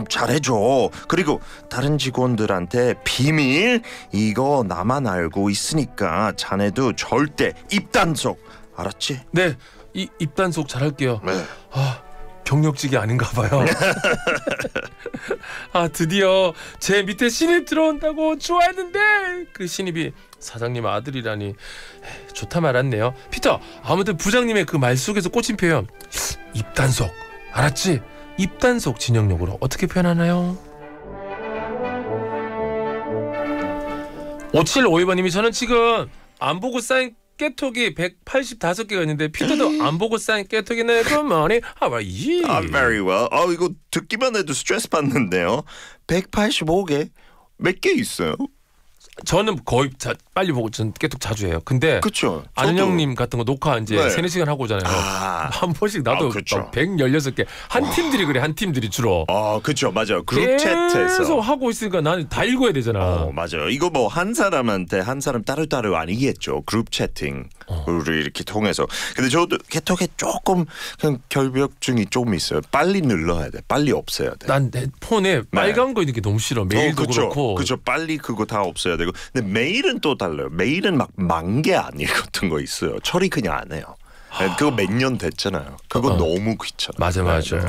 잘해줘. 그리고 다른 직원들한테 비밀 이거 나만 알고 있으니까 자네도 절대 입단속 알았지? 네, 이 입단속 잘할게요. 네. 경력직이 아닌가 봐요. 드디어 제 밑에 신입 들어온다고 좋아했는데 그 신입이 사장님 아들이라니 좋다 말았네요. 피터, 아무튼 부장님의 그 말 속에서 꽂힌 표현 입단속 알았지? 입단속 진영역으로 어떻게 표현하나요? 5752번님이 저는 지금 안 보고 쌓인 깨톡이 185개가 있는데 피터도 안 보고 쌓인 깨톡이네. Good morning, how are you? Very well. 이거 듣기만 해도 스트레스 받는데요. 185개? 몇 개 있어요? 저는 거의 빨리 보고 전 깨톡 자주 해요. 근데 그쵸. 아는 형님 같은 거 녹화 이제 네. 3-4시간 하고 오잖아요. 한 번씩 나도 116개. 한 팀들이 그래. 한 팀들이 주로. 그쵸. 맞아요. 그룹 채트에서 계속 하고 있으니까 나는 다 읽어야 되잖아. 맞아요. 이거 뭐 한 사람한테 한 사람 따로따로 아니겠죠. 그룹 채팅을 이렇게 통해서. 근데 저도 깨톡에 조금 그냥 결벽증이 조금 있어요. 빨리 눌러야 돼. 빨리 없애야 돼. 난 내 폰에 빨간 거 있는 게 너무 싫어. 메일도 그렇고. 그죠. 빨리 그거 다 없애야 되고. 근데 메일은 또 달라요. 메일은 막 10,000개 아닐 같은 거 있어요. 처리 그냥 안 해요. 그거 몇 년 됐잖아요. 그거 너무 귀찮아. 맞아.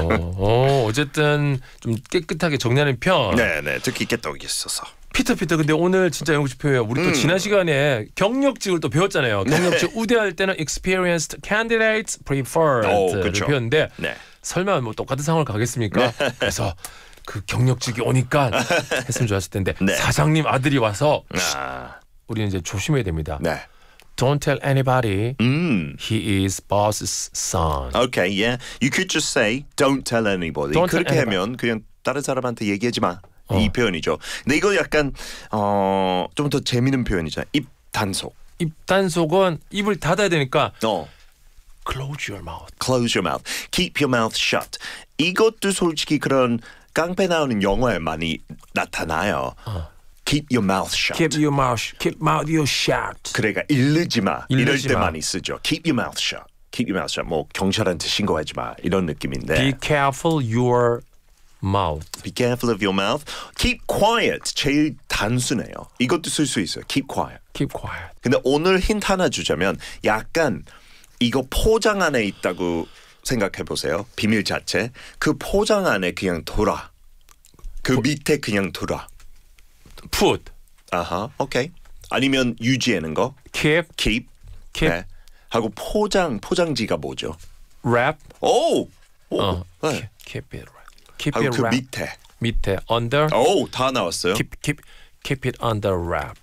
어쨌든 좀 깨끗하게 정리하는 편. 네네. 특히 깨톡이 있어서. 피터 근데 오늘 진짜 연구 싶어요. 우리 또 지난 시간에 경력직을 또 배웠잖아요. 경력직 우대할 때는 experienced candidates preferred를 배웠는데 설마 뭐 똑같은 상황을 가겠습니까? 그래서 그 경력직이 오니까 했으면 좋았을 텐데 사장님 아들이 와서 우리는 이제 조심해야 됩니다. Don't tell anybody he is boss's son. Okay, yeah. You could just say don't tell anybody. 그렇게 하면 그냥 다른 사람한테 얘기하지 마. 이 표현이죠. 근데 이거 약간 좀 더 재미있는 표현이죠. 입단속. 입단속은 입을 닫아야 되니까 close your mouth. Close your mouth. Keep your mouth shut. 이것도 솔직히 그런 깡패 나오는 영화에 많이 나타나요. Keep your mouth shut. Keep your mouth shut. 그러니까 이르지 마. 이럴 때 많이 쓰죠. Keep your mouth shut. Keep your mouth shut. 뭐 경찰한테 신고하지 마. 이런 느낌인데. Be careful your mouth. Be careful of your mouth. Keep quiet. 제일 단순해요. 이것도 쓸 수 있어요. Keep quiet. Keep quiet. 근데 오늘 힌트 하나 주자면 약간 이거 포장 안에 있다고 생각해 보세요. 비밀 자체. 그 포장 안에 그냥 둬라. 그 밑에 그냥 둬라. Put. 오케이. 아니면 유지하는 거. Keep. 네. 하고 포장지가 뭐죠? Wrap. 네. Keep it wrap. Keep 하고 it 그 wrap. 밑에 under. 다 나왔어요. Keep it under wrap.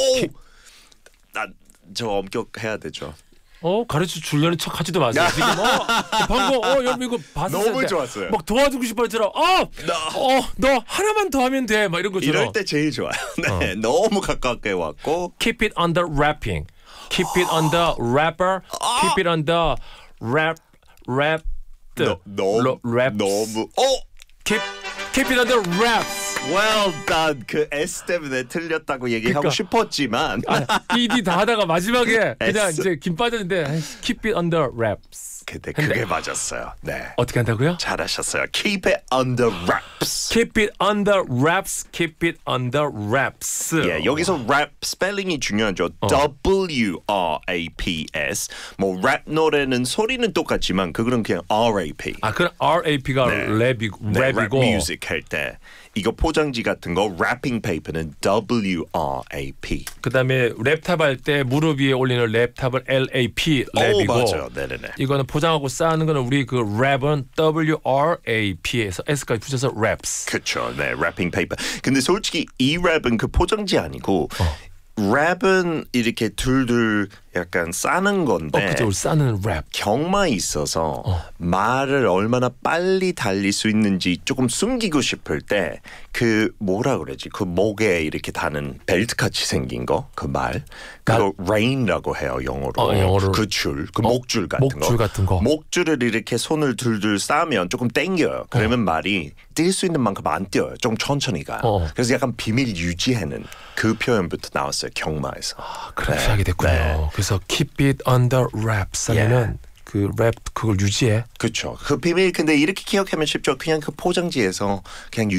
난 저 엄격해야 되죠. 가르쳐 주려는 척 하지도 마세요. 지금 방금 여러분 이거 봤을 때 너무 좋았어요. 막 도와주고 싶어처럼 너 하나만 더 하면 돼. 막 이런 것처럼. 이럴 때 제일 좋아요. 네, 너무 가깝게 왔고. Keep it under wrapping. Keep it under wrapper. Keep it under wrapped. 너무 Keep it under wraps. Well done. 그 S 때문에 틀렸다고 얘기하고 싶었지만 ED 다 하다가 마지막에 그냥 이제 김 빠졌는데 Keep it under wraps. 근데 그게 맞았어요. 네. 어떻게 한다고요? 잘하셨어요. Keep it under wraps. Keep it under wraps. Keep it under wraps. 예, 여기서 rap 스펠링이 중요하죠. W-R-A-P-S. 뭐 랩 노래는 소리는 똑같지만 그거는 그냥 R-A-P. 그럼 R-A-P가 랩이고. 뮤직 할 때 이거 포장지 같은 거 wrapping paper는 W-R-A-P. 그다음에 랩탑 할 때 무릎 위에 올리는 랩탑은 L-A-P 랩이고. 맞아요. 네네네. 이거는 포장하고 싸는 거는 우리 그 랩은 W-R-A-P에서 S까지 붙여서 raps. 그렇죠. 네, wrapping paper. 근데 솔직히 이 랩은 그 포장지 아니고 랩은 이렇게 둘둘 약간 싸는 건데 그죠. 싸는 랩. 경마에 있어서 말을 얼마나 빨리 달릴 수 있는지 조금 숨기고 싶을 때 그 뭐라 그러지? 그 목에 이렇게 다는 벨트 같이 생긴 거, 그 말, 그거 reign라고 해요 영어로. 그 줄, 그 목줄 같은 거. 목줄을 이렇게 손을 둘둘 싸면 조금 당겨요. 그러면 말이 뛸 수 있는 만큼 안 뛰어요. 좀 천천히 가요. 그래서 약간 비밀 유지하는 그 표현부터 나왔어요 경마에서. 그렇게 하게 됐군요. 네. 그래서 keep it under wraps 하면은 그 랩 그걸 유지해. 그렇죠. 그 비밀 근데 이렇게 기억하면 쉽죠. 그냥 그 포장지에서 그냥